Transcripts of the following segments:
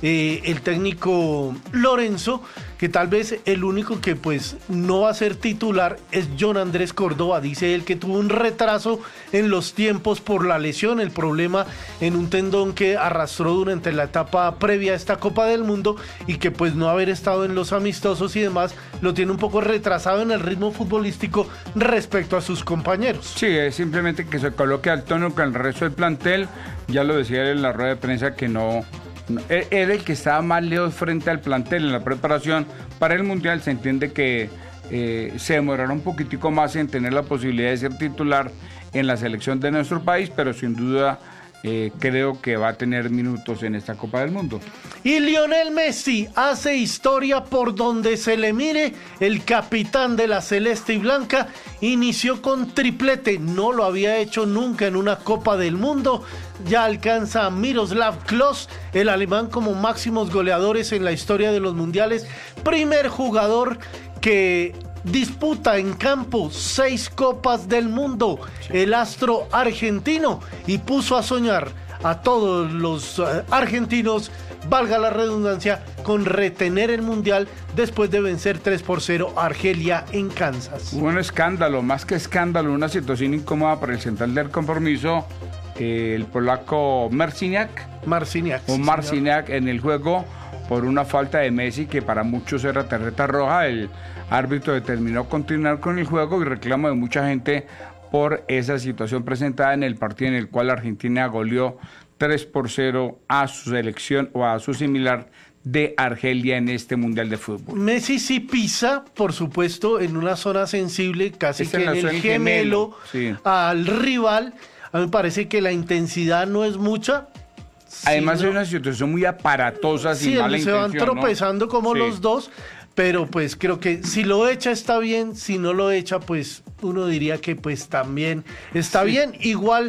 el técnico Lorenzo, que tal vez el único que pues no va a ser titular es John Andrés Córdoba. Dice él que tuvo un retraso en los tiempos por la lesión, el problema en un tendón que arrastró durante la etapa previa a esta Copa del Mundo, y que pues no haber estado en los amistosos y demás lo tiene un poco retrasado en el ritmo futbolístico respecto a sus compañeros. Sí, es simplemente que se coloque al tono con el resto del plantel. Ya lo decía él en la rueda de prensa que no era el que estaba más lejos frente al plantel en la preparación para el Mundial. Se entiende que se demorará un poquitico más en tener la posibilidad de ser titular en la selección de nuestro país, pero sin duda creo que va a tener minutos en esta Copa del Mundo. Y Lionel Messi hace historia por donde se le mire. El capitán de la celeste y blanca inició con triplete, no lo había hecho nunca en una Copa del Mundo. Ya alcanza a Miroslav Klose, el alemán, como máximos goleadores en la historia de los mundiales. Primer jugador que disputa en campo 6 Copas del Mundo, el astro argentino, y puso a soñar a todos los argentinos, valga la redundancia, con retener el mundial después de vencer 3-0 a Argelia en Kansas. Hubo un escándalo, más que escándalo, una situación incómoda para el central del compromiso, el polaco Marciniak en el juego por una falta de Messi que para muchos era tarjeta roja. El árbitro determinó continuar con el juego y reclamo de mucha gente por esa situación presentada en el partido en el cual Argentina goleó 3-0 a su selección o a su similar de Argelia en este Mundial de Fútbol. Messi sí pisa, por supuesto, en una zona sensible, casi que en el gemelo, sí, al rival. A mí me parece que la intensidad no es mucha. Además es una situación muy aparatosa, sí, sin mala intención. Se van tropezando, ¿no?, como sí, los dos, pero pues creo que si lo echa está bien, si no lo echa pues uno diría que pues también está sí bien. Igual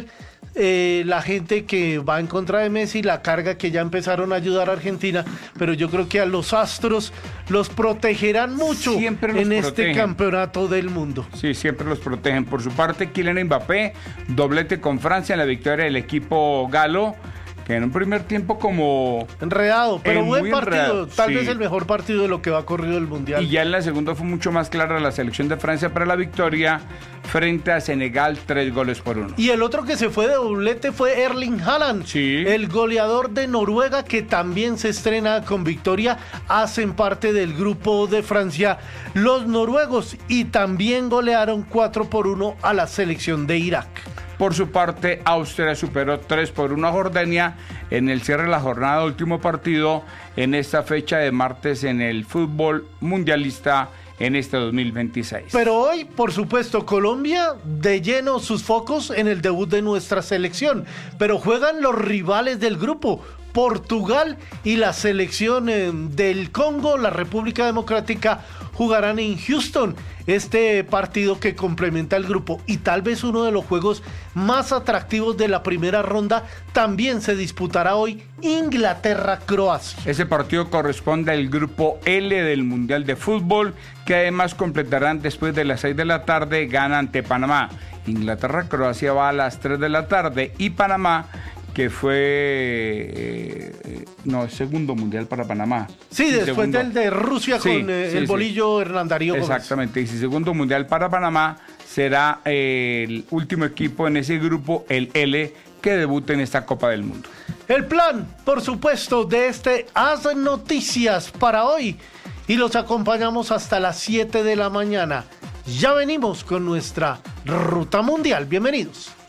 la gente que va en contra de Messi la carga que ya empezaron a ayudar a Argentina, pero yo creo que a los astros los protegerán mucho en este campeonato del mundo. Sí, siempre los protegen. Por su parte, Kylian Mbappé, doblete con Francia en la victoria del equipo galo, que en un primer tiempo como enredado, pero buen partido, enredado, tal vez el mejor partido de lo que va corrido el Mundial. Y ya en la segunda fue mucho más clara la selección de Francia para la victoria frente a Senegal, 3-1. Y el otro que se fue de doblete fue Erling Haaland, sí, el goleador de Noruega, que también se estrena con victoria. Hacen parte del grupo de Francia los noruegos y también golearon 4-1 a la selección de Irak. Por su parte, Austria superó 3-1 a Jordania en el cierre de la jornada, último partido en esta fecha de martes en el fútbol mundialista en este 2026. Pero hoy, por supuesto, Colombia de lleno sus focos en el debut de nuestra selección, pero juegan los rivales del grupo, Portugal y la selección del Congo, la República Democrática, jugarán en Houston este partido que complementa el grupo, y tal vez uno de los juegos más atractivos de la primera ronda también se disputará hoy, Inglaterra-Croacia. Ese partido corresponde al grupo L del Mundial de Fútbol, que además completarán después de las 6 de la tarde, gana ante Panamá. Inglaterra-Croacia va a las 3 de la tarde y Panamá, que fue el segundo mundial para Panamá. Sí, después del de Rusia con el bolillo Hernán Darío Gómez. Exactamente, y el segundo mundial para Panamá será el último equipo en ese grupo, el L, que debuta en esta Copa del Mundo. El plan, por supuesto, de este Haz Noticias para hoy, y los acompañamos hasta las 7 de la mañana. Ya venimos con nuestra Ruta Mundial. Bienvenidos.